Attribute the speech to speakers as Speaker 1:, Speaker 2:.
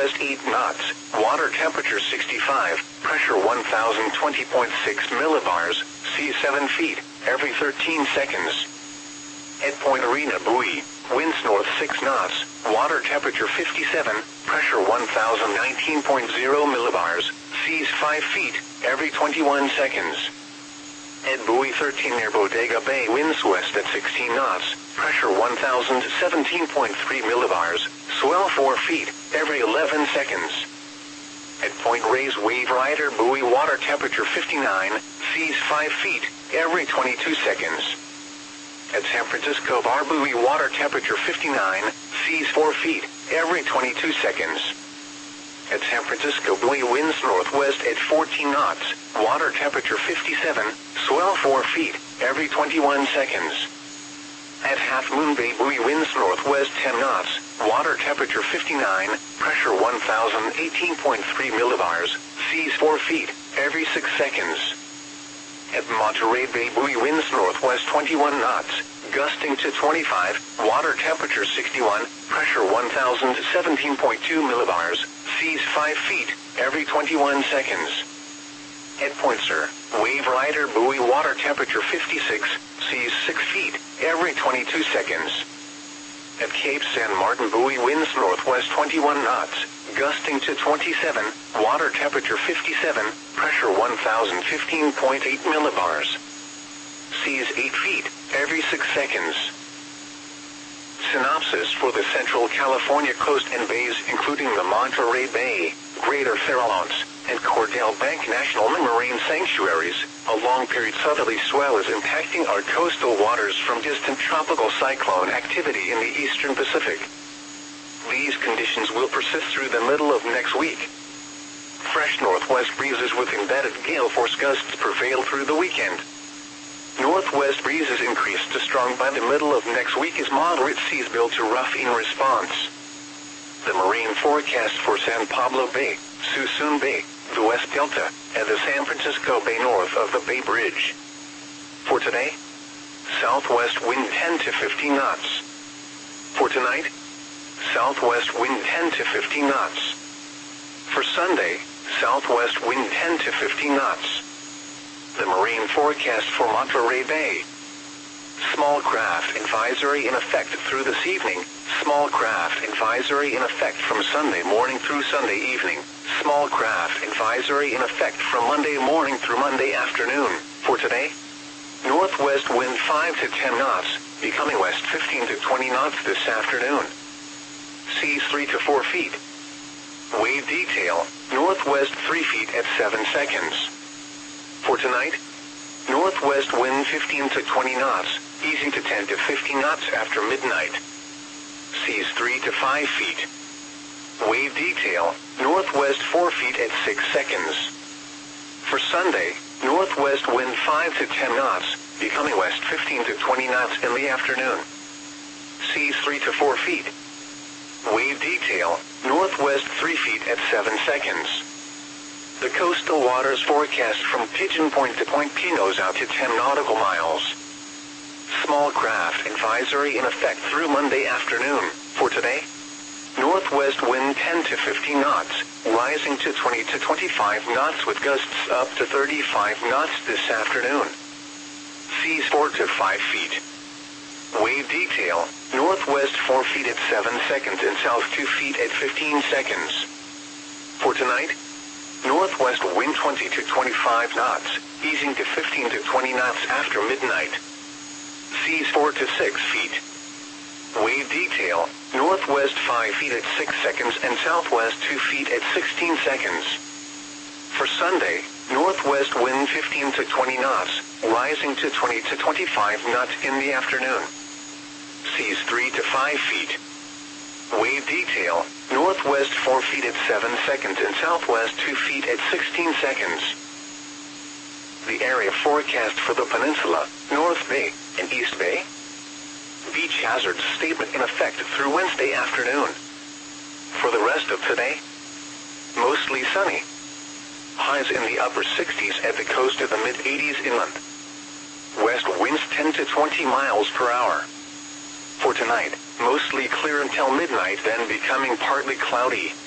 Speaker 1: northwest 8 knots, water temperature 65, pressure 1020.6 millibars, seas 7 feet, every 13 seconds. At Point Arena buoy, winds north 6 knots, water temperature 57, pressure 1019.0 millibars, seas 5 feet, every 21 seconds. At buoy 13 near Bodega Bay, winds west at 16 knots, pressure 1017.3 millibars, swell 4 feet, every 11 seconds. At Point Reyes Wave Rider buoy, water temperature 59, seas 5 feet, every 22 seconds. At San Francisco Bar buoy, water temperature 59, seas 4 feet, every 22 seconds. At San Francisco buoy, winds northwest at 14 knots, water temperature 57, swell 4 feet, every 21 seconds. At Half Moon Bay buoy, winds northwest 10 knots, water temperature 59, pressure 1018.3 millibars, seas 4 feet, every 6 seconds. At Monterey Bay buoy, winds northwest 21 knots, gusting to 25, water temperature 61, pressure 1017.2 millibars, seas 5 feet, every 21 seconds. At Point Sur, Wave Rider buoy, water temperature 56, seas 6 feet, every 22 seconds. At Cape San Martin buoy, winds northwest 21 knots, gusting to 27, water temperature 57, pressure 1015.8 millibars. Seas 8 feet, every 6 seconds. Synopsis for the Central California coast and bays, including the Monterey Bay, Greater Farallones, and Cordell Bank National Marine Sanctuaries, a long-period southerly swell is impacting our coastal waters from distant tropical cyclone activity in the eastern Pacific. These conditions will persist through the middle of next week. Fresh northwest breezes with embedded gale force gusts prevail through the weekend. Northwest breezes increase to strong by the middle of next week as moderate seas build to rough in response. The marine forecast for San Pablo Bay, Suisun Bay, the West Delta, and the San Francisco Bay north of the Bay Bridge. For today, southwest wind 10 to 15 knots. For tonight, southwest wind 10 to 15 knots. For Sunday, southwest wind 10 to 15 knots. The marine forecast for Monterey Bay. Small craft advisory in effect through this evening. Small craft advisory in effect from Sunday morning through Sunday evening. Small craft advisory in effect from Monday morning through Monday afternoon. For today, northwest wind 5 to 10 knots, becoming west 15 to 20 knots this afternoon. Seas 3 to 4 feet. Wave detail, northwest 3 feet at 7 seconds. For tonight, northwest wind 15 to 20 knots, easing to 10 to 15 knots after midnight. Seas 3 to 5 feet. Wave detail, northwest 4 feet at 6 seconds. For Sunday, northwest wind 5 to 10 knots, becoming west 15 to 20 knots in the afternoon. Seas 3 to 4 feet. Wave detail, northwest 3 feet at 7 seconds. The coastal waters forecast from Pigeon Point to Point Pinos out to 10 nautical miles. Small craft advisory in effect through Monday afternoon. For today, northwest wind 10 to 15 knots, rising to 20 to 25 knots with gusts up to 35 knots this afternoon. Seas 4 to 5 feet. Wave detail, northwest 4 feet at 7 seconds and south 2 feet at 15 seconds. For tonight, northwest wind 20 to 25 knots, easing to 15 to 20 knots after midnight. Seas 4 to 6 feet. Wave detail, northwest 5 feet at 6 seconds and southwest 2 feet at 16 seconds. For Sunday, northwest wind 15 to 20 knots, rising to 20 to 25 knots in the afternoon. Seas 3 to 5 feet. Wave detail, northwest 4 feet at 7 seconds and southwest 2 feet at 16 seconds. The area forecast for the peninsula, North Bay, and East Bay. Beach hazard statement in effect through Wednesday afternoon. For the rest of today, mostly sunny. Highs in the upper 60s at the coast of the mid-80s inland. West winds 10 to 20 miles per hour. For tonight, mostly clear until midnight, then becoming partly cloudy.